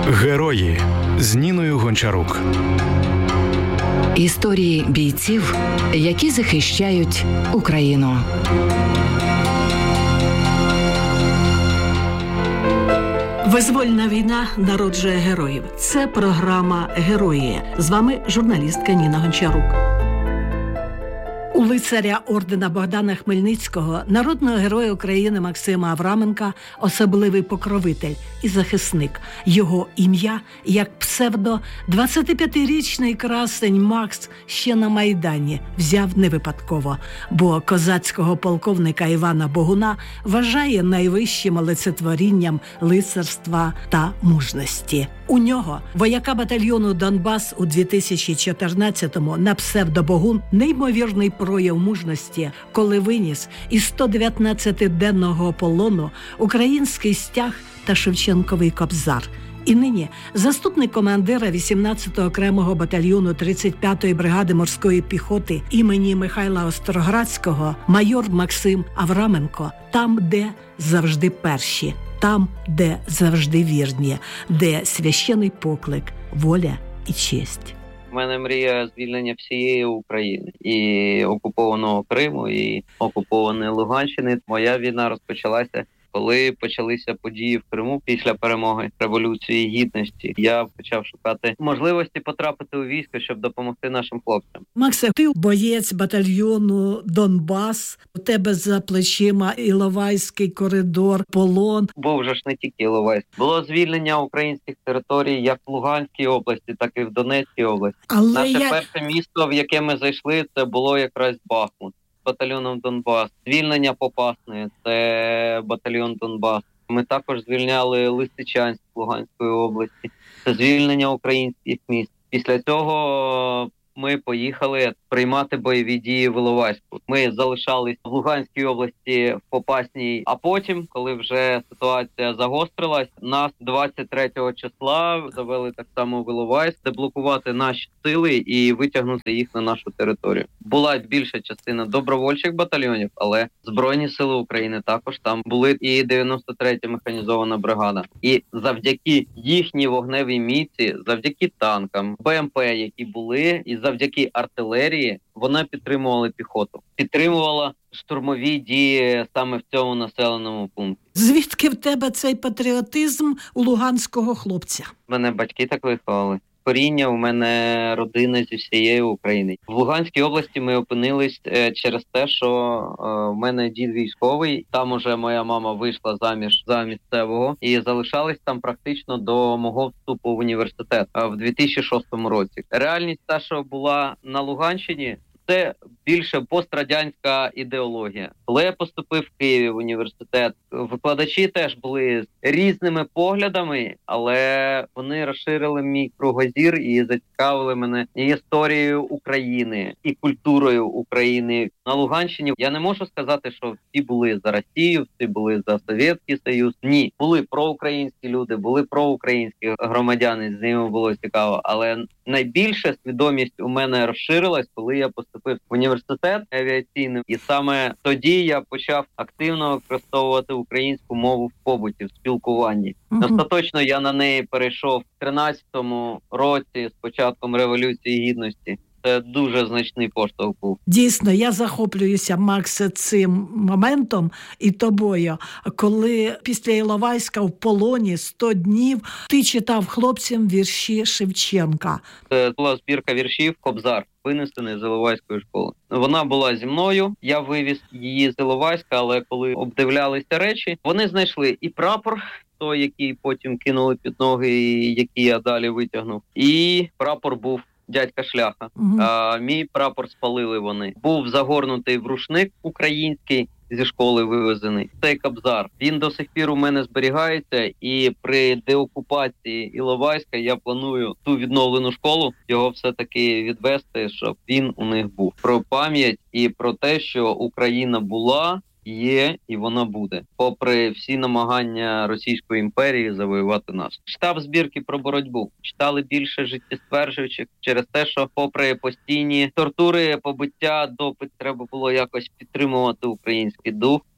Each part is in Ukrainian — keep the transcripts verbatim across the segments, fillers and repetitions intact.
Герої з Ніною Гончарук. Історії бійців, які захищають Україну. Визвольна війна народжує героїв. Це програма «Герої». З вами журналістка Ніна Гончарук. У лицаря ордена Богдана Хмельницького, народного героя України Максима Авраменка, особливий покровитель і захисник. Його ім'я, як псевдо, двадцятип'ятирічний красень Макс ще на Майдані взяв не випадково, бо козацького полковника Івана Богуна вважає найвищим олицетворінням лицарства та мужності. У нього, вояка батальйону «Донбас» у дві тисячі чотирнадцятому на псевдо-Богун, неймовірний прояв мужності, коли виніс із сто дев'ятнадцятиденного полону український стяг та Шевченковий кобзар. І нині заступник командира вісімнадцятого окремого батальйону тридцять п'ятої бригади морської піхоти імені Михайла Остроградського майор Максим Авраменко там, де завжди перші, там, де завжди вірні, де священий поклик, воля і честь. У мене мрія звільнення всієї України, і окупованого Криму, і окупованої Луганщини. Моя війна розпочалася, коли почалися події в Криму після перемоги Революції Гідності. Я почав шукати можливості потрапити у військо, щоб допомогти нашим хлопцям. Максе, ти боєць батальйону «Донбас», у тебе за плечима Іловайський коридор, полон. Був же ж не тільки Іловайськ. Було звільнення українських територій як в Луганській області, так і в Донецькій області. Але Наше я... перше місто, в яке ми зайшли, це було якраз Бахмут. Батальйоном «Донбас». Звільнення Попасної – це батальйон «Донбас». Ми також звільняли Лисичанськ Луганської області. Це звільнення українських міст. Після цього ми поїхали приймати бойові дії в Іловайську. Ми залишались в Луганській області, в Попасній, а потім, коли вже ситуація загострилась, нас двадцять третього числа завели так само в Іловайськ, деблокувати наші сили і витягнути їх на нашу територію. Була більша частина добровольчих батальйонів, але Збройні сили України також там були, і дев'яносто третя механізована бригада. І завдяки їхній вогневій міці, завдяки танкам, БМП, які були, і завдяки артилерії, вона підтримувала піхоту. Підтримувала штурмові дії саме в цьому населеному пункті. Звідки в тебе цей патріотизм у луганського хлопця? Мене батьки так виховали. Коріння у мене родина зі всієї України. В Луганській області ми опинились через те, що в мене дід військовий. Там уже моя мама вийшла заміж за місцевого і залишались там практично до мого вступу в університет в дві тисячі шостому році. Реальність та, що була на Луганщині, це більше пострадянська ідеологія. Коли я поступив в Києві в університет, викладачі теж були з різними поглядами, але вони розширили мій кругозір і зацікавили мене і історією України, і культурою України. На Луганщині я не можу сказати, що всі були за Росію, всі були за Совєтський Союз. Ні, були проукраїнські люди, були проукраїнські громадяни, з ними було цікаво, але найбільша свідомість у мене розширилась, коли я поступив в університет авіаційний, і саме тоді я почав активно використовувати українську мову в побуті, в спілкуванні. Uh-huh. Остаточно я на неї перейшов в тринадцятому році з початком Революції Гідності. Це дуже значний поштовх був. Дійсно, я захоплююся, Максе, цим моментом і тобою. Коли після Іловайська в полоні сто днів ти читав хлопцям вірші Шевченка. Це була збірка віршів «Кобзар», винесений з Іловайської школи. Вона була зі мною, я вивіз її з Іловайська, але коли обдивлялися речі, вони знайшли і прапор, той, який потім кинули під ноги, і який я далі витягнув, і прапор був дядька Шляха. Uh-huh. А, мій прапор спалили вони. Був загорнутий в рушник український, зі школи вивезений. Цей кобзар, він до сих пір у мене зберігається, і при деокупації Іловайська я планую ту відновлену школу, його все-таки відвести, щоб він у них був. Про пам'ять і про те, що Україна була, є і вона буде, попри всі намагання Російської імперії завоювати нас. Читав збірки про боротьбу, читали більше життєстверджуючих через те, що попри постійні тортури, побиття, допит, треба було якось підтримувати український дух.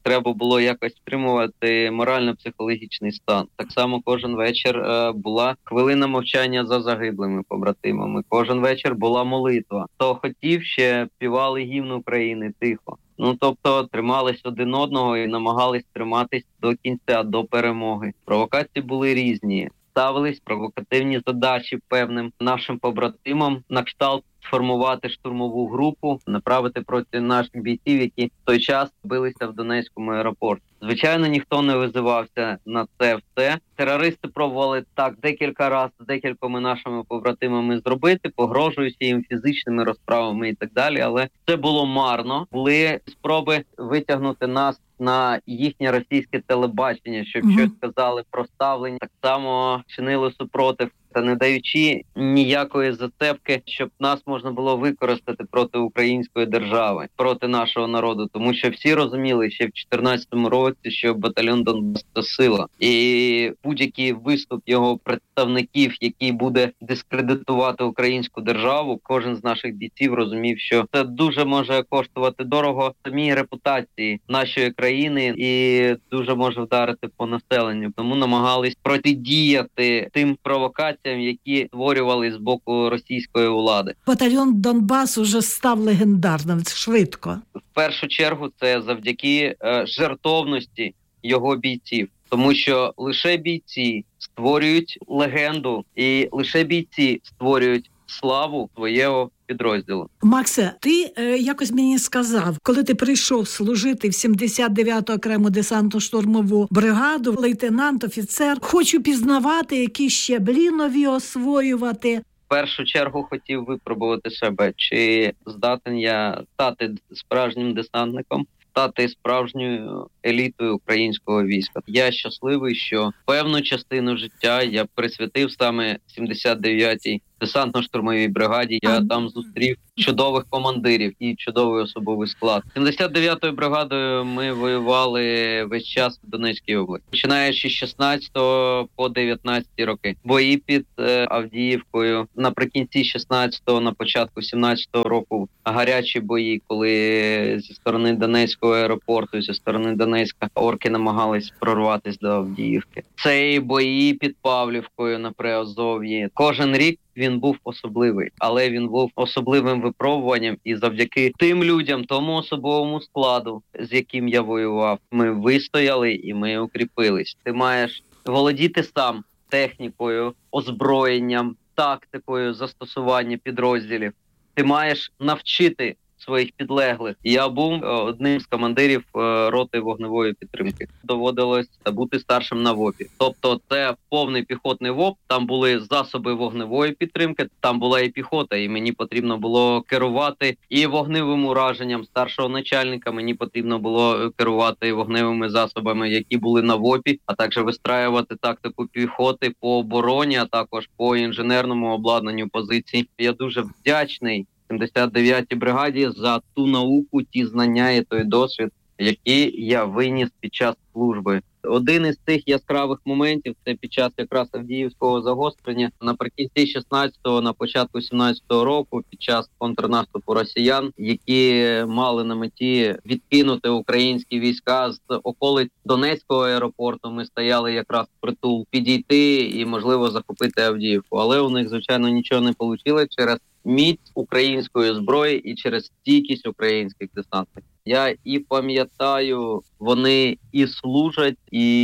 треба було якось стримувати морально-психологічний стан. Так само кожен вечір е, була хвилина мовчання за загиблими побратимами. Кожен вечір була молитва. Хто хотів, ще співали гімн України тихо. Ну, тобто, тримались один одного і намагались триматись до кінця, до перемоги. Провокації були різні. Ставились провокативні задачі певним нашим побратимам на кшталт сформувати штурмову групу, направити проти наших бійців, які в той час билися в Донецькому аеропорті. Звичайно, ніхто не визивався на це все. Терористи пробували так декілька разів з декількома нашими побратимами зробити, погрожуючи їм фізичними розправами і так далі, але це було марно. Були спроби витягнути нас на їхнє російське телебачення, щоб mm-hmm. щось сказали про ставлення. Так само чинили супротив, та не даючи ніякої зацепки, щоб нас можна було використати проти української держави, проти нашого народу. Тому що всі розуміли ще в чотирнадцятому році, що батальйон Донбас – це сила. І будь-який виступ його представників, який буде дискредитувати українську державу, кожен з наших бійців розумів, що це дуже може коштувати дорого самій репутації нашої країни і дуже може вдарити по населенню. Тому намагались протидіяти тим провокаціям, які створювали з боку російської влади. Батальйон Донбас уже став легендарним швидко. В першу чергу це завдяки е, жертовності його бійців. Тому що лише бійці створюють легенду і лише бійці створюють славу свого підрозділу. Максе, ти е, якось мені сказав, коли ти прийшов служити в сімдесят дев'яту окрему десантно-штурмову бригаду, лейтенант, офіцер, хочу пізнавати, які щаблі нові освоювати. В першу чергу хотів випробувати себе, чи здатен я стати справжнім десантником, стати справжньою елітою українського війська. Я щасливий, що певну частину життя я присвятив саме сімдесят дев'ятій десантно-штурмовій бригаді. Я там зустрів чудових командирів і чудовий особовий склад. сімдесят дев'ятою бригадою ми воювали весь час в Донецькій області, починаючи з шістнадцятого по дев'ятнадцяті роки. Бої під е, Авдіївкою наприкінці шістнадцятого, на початку сімнадцятого року гарячі бої, коли зі сторони Донецького аеропорту, зі сторони Донецька орки намагались прорватися до Авдіївки. Це і бої під Павлівкою на Приазов'ї. Кожен рік він був особливий, але він був особливим випробуванням, і завдяки тим людям, тому особовому складу, з яким я воював, ми вистояли і ми укріпились. Ти маєш володіти сам технікою, озброєнням, тактикою застосування підрозділів. Ти маєш навчити своїх підлеглих. Я був одним з командирів роти вогневої підтримки. Доводилось бути старшим на ВОПі. Тобто це повний піхотний ВОП, там були засоби вогневої підтримки, там була і піхота, і мені потрібно було керувати і вогневим ураженням старшого начальника, мені потрібно було керувати вогневими засобами, які були на ВОПі, а також вистраювати тактику піхоти по обороні, а також по інженерному обладнанню позицій. Я дуже вдячний сімдесят дев'ятій бригаді за ту науку, ті знання і той досвід, які я виніс під час служби. Один із цих яскравих моментів – це під час якраз Авдіївського загострення наприкінці шістнадцятого, на початку сімнадцятого року, під час контрнаступу росіян, які мали на меті відкинути українські війська з околиць Донецького аеропорту. Ми стояли якраз впритул підійти і, можливо, захопити Авдіївку. Але у них, звичайно, нічого не вийшло через міць української зброї і через стійкість українських десантників. Я і пам'ятаю, вони і служать,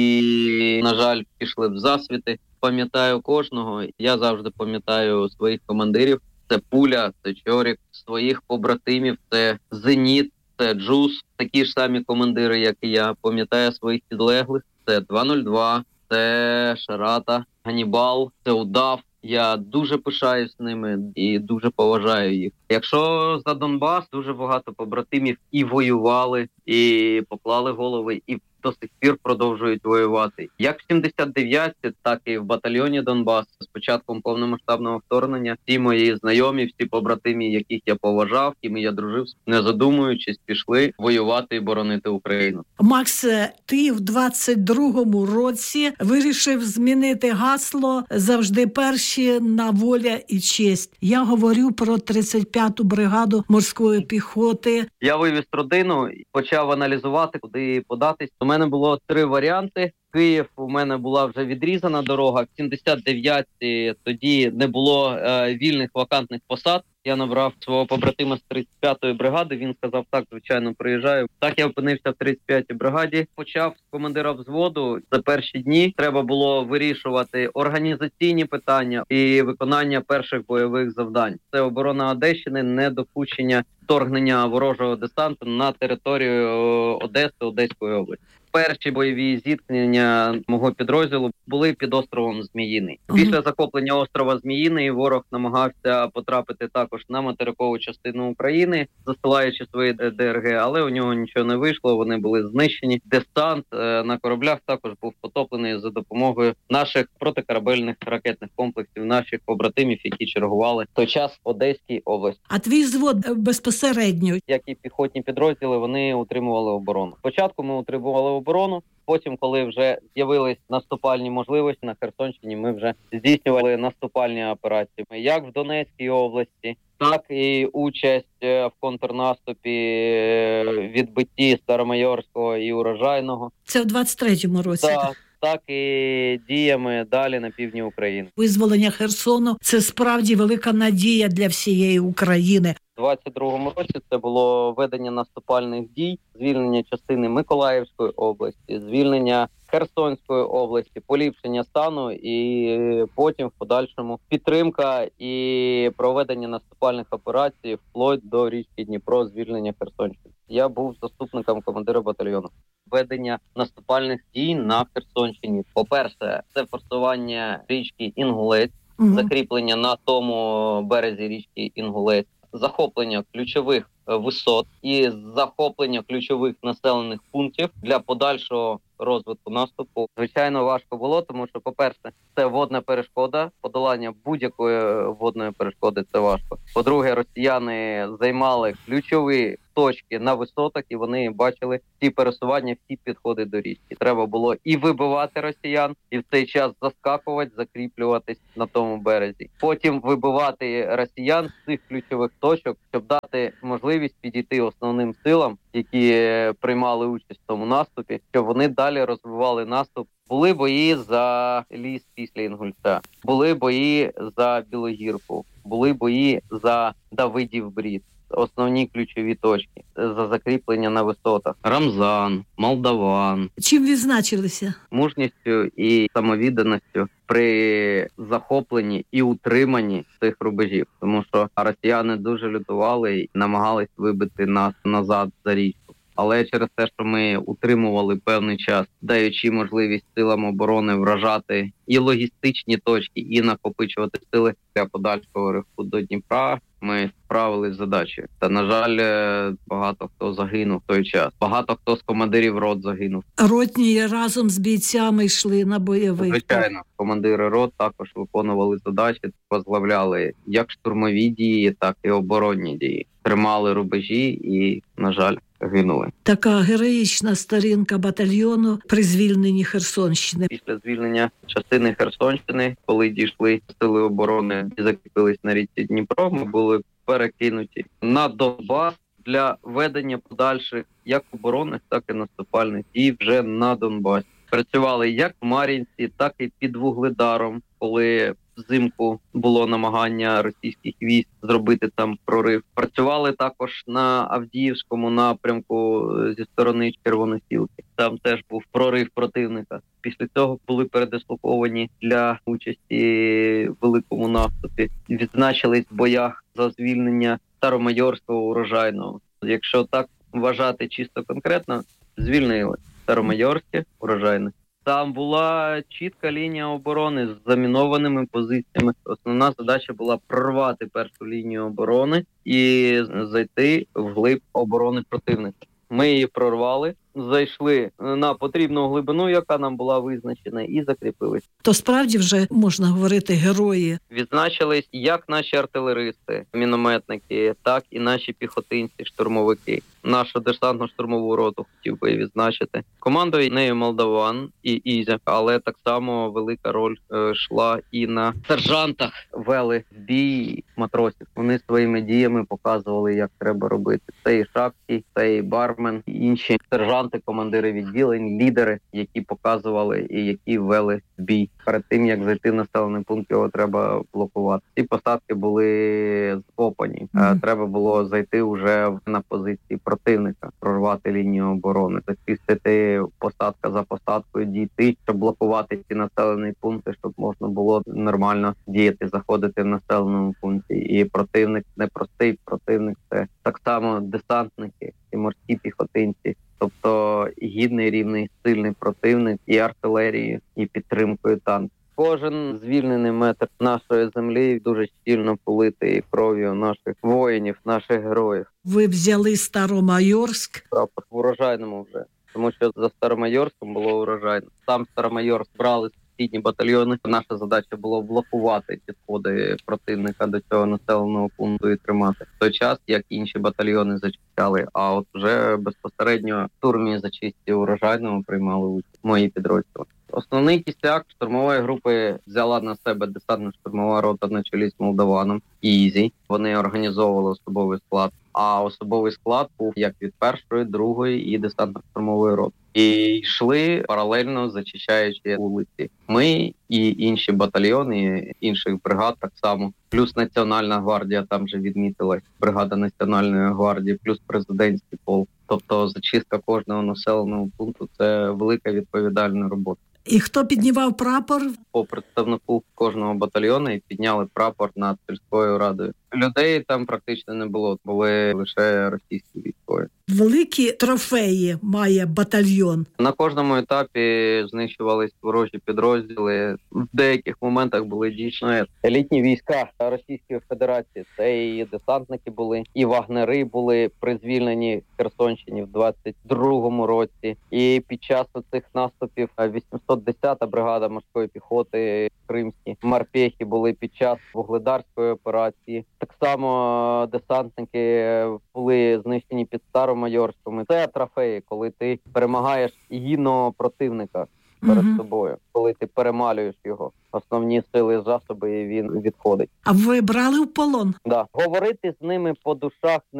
і, на жаль, пішли в засвіти. Пам'ятаю кожного. Я завжди пам'ятаю своїх командирів. Це Пуля, це Чорік, своїх побратимів, це Зеніт, це Джус. Такі ж самі командири, як і я. Пам'ятаю своїх підлеглих. Це два нуль два, це Шарата, Ганібал, це Удав. Я дуже пишаюсь ними і дуже поважаю їх. Якщо за Донбас, дуже багато побратимів і воювали, і поклали голови і в до сих пір продовжують воювати. Як в сімдесят дев'ятці, так і в батальйоні Донбас. З початком повномасштабного вторгнення всі мої знайомі, всі побратимі, яких я поважав, якими я дружив, не задумуючись, пішли воювати і боронити Україну. Макс, ти в двадцять другому році вирішив змінити гасло «Завжди перші на воля і честь». Я говорю про тридцять п'яту бригаду морської піхоти. Я вивіз родину і почав аналізувати, куди податись. У мене було три варіанти. Київ, у мене була вже відрізана дорога. В сімдесят дев'ятці тоді не було е, вільних вакантних посад. Я набрав свого побратима з тридцять п'ятої бригади, він сказав, так, звичайно, приїжджаю. Так я опинився в тридцять п'ятій бригаді. Почав з командира взводу. За перші дні треба було вирішувати організаційні питання і виконання перших бойових завдань. Це оборона Одещини, недопущення вторгнення ворожого десанту на територію Одеси, Одеської області. Перші бойові зіткнення мого підрозділу були під островом Зміїний. Після захоплення острова Зміїний ворог намагався потрапити також на материкову частину України, засилаючи свої ДРГ, але у нього нічого не вийшло, вони були знищені. Десант на кораблях також був потоплений за допомогою наших протикорабельних ракетних комплексів, наших побратимів, які чергували в той час в Одеській області. А твій взвод безпосередньо? Як і піхотні підрозділи, вони утримували оборону. Спочатку ми утримували оборону, потім, коли вже з'явились наступальні можливості на Херсонщині, ми вже здійснювали наступальні операції. Як в Донецькій області, так і участь в контрнаступі, відбитті Старомайорського і Урожайного. Це в двадцять третьому році? Так. Так і діями далі на півдні України. Визволення Херсону – це справді велика надія для всієї України. У двадцять другому році це було ведення наступальних дій, звільнення частини Миколаївської області, звільнення Херсонської області, поліпшення стану і потім в подальшому підтримка і проведення наступальних операцій вплоть до річки Дніпро, звільнення Херсонщини. Я був заступником командира батальйону. Ведення наступальних дій на Херсонщині. По-перше, це форсування річки Інгулець, угу. закріплення на тому березі річки Інгулець, захоплення ключових висот і захоплення ключових населених пунктів для подальшого розвитку наступу. Звичайно, важко було, тому що, по-перше, це водна перешкода, подолання будь-якої водної перешкоди – це важко. По-друге, росіяни займали ключові точки на висотах, і вони бачили всі пересування, всі підходи до річки. Треба було і вибивати росіян, і в цей час заскакувати, закріплюватись на тому березі. Потім вибивати росіян з цих ключових точок, щоб дати можливість підійти основним силам, які приймали участь в тому наступі, щоб вони далі розвивали наступ. Були бої за ліс після Інгульця, були бої за Білогірку, були бої за Давидів Брід. Основні ключові точки за закріплення на висотах. Рамзан, Молдаван. Чим відзначилися? Мужністю і самовідданістю при захопленні і утриманні цих рубежів. Тому що росіяни дуже лютували і намагались вибити нас назад за річку. Але через те, що ми утримували певний час, даючи можливість силам оборони вражати і логістичні точки, і накопичувати сили для подальшого руху до Дніпра, ми справились з задачею. Та, на жаль, багато хто загинув в той час. Багато хто з командирів рот загинув. Ротні разом з бійцями йшли на бойовий. Звичайно, командири рот також виконували задачі, возглавляли як штурмові дії, так і оборонні дії. Тримали рубежі і, на жаль, гинули. Така героїчна сторінка батальйону при звільненні Херсонщини. Після звільнення частини Херсонщини, коли дійшли сили оборони і закріпились на річці Дніпро, ми були перекинуті на Донбас для ведення подальших як оборонних, так і наступальних дій вже на Донбасі. Працювали як в Мар'їнці, так і під Вугледаром, коли взимку було намагання російських військ зробити там прорив. Працювали також на Авдіївському напрямку зі сторони Червоносілки. Там теж був прорив противника. Після цього були передислоковані для участі в великому наступі. Відзначились в боях за звільнення Старомайорського, Урожайного. Якщо так вважати чисто конкретно, звільнили Старомайорське, Урожайне. Там була чітка лінія оборони з замінованими позиціями. Основна задача була прорвати першу лінію оборони і зайти вглиб оборони противника. Ми її прорвали, зайшли на потрібну глибину, яка нам була визначена, і закріпились. То справді вже можна говорити герої. Відзначились як наші артилеристи, мінометники, так і наші піхотинці, штурмовики. Нашу десантно-штурмову роту хотів би відзначити. Командує нею Молдаван і Ізя, але так само велика роль е, йшла і на сержантах, вели в бій матросів. Вони своїми діями показували, як треба робити. Це і Шапський, це і Бармен, і інші сержанти, командири відділень, лідери, які показували і які вели в бій. Перед тим, як зайти в населений пункт, його треба блокувати. Ці посадки були скопані. Mm-hmm. Треба було зайти вже на позиції противника, прорвати лінію оборони, зачистити посадка за посадкою, дійти, щоб блокувати ці населені пункти, щоб можна було нормально діяти, заходити в населеному пункті. І противник не простий, противник це так само десантники і морські піхотинці. Тобто гідний, рівний, сильний противник і артилерії, і підтримкою танків. Кожен звільнений метр нашої землі дуже щільно политий кров'ю наших воїнів, наших героїв. Ви взяли Старомайорськ? Прапор в урожайному вже, тому що за Старомайорськом було урожайно. Сам Старомайорськ брали сусідні батальйони. Наша задача було блокувати підходи противника до цього населеного пункту і тримати. В той час, як інші батальйони зачищали, а от вже безпосередньо в штурмі зачистці урожайному приймали участь мої підрозділи. Основний кістяк штурмової групи взяла на себе десантно-штурмова рота на чолі з Молдаваном і Ізі. Вони організовували особовий склад, а особовий склад був як від першої, другої і десантно-штурмової роти. І йшли паралельно, зачищаючи вулиці. Ми і інші батальйони інших бригад так само. Плюс Національна гвардія, там же відмітилась, бригада Національної гвардії, плюс президентський полк. Тобто зачистка кожного населеного пункту – це велика відповідальна робота. І хто піднімав прапор? По представнику кожного батальйону і підняли прапор над сільською радою. Людей там практично не було, були лише російські військові. Великі трофеї має батальйон. На кожному етапі знищувались ворожі підрозділи. В деяких моментах були дійсно елітні війська Російської Федерації. Це і десантники були, і вагнери були при звільненні Херсонщині в двадцять другому році. І під час цих наступів вісімсот десята бригада морської піхоти кримські морпехи були під час вугледарської операції. Так само десантники були знищені під Старомайорськом. Це трофеї, коли ти перемагаєш гідного противника перед mm-hmm. собою, коли ти перемалюєш його основні сили, засоби, і він відходить. А ви брали в полон? Да. Говорити з ними по душах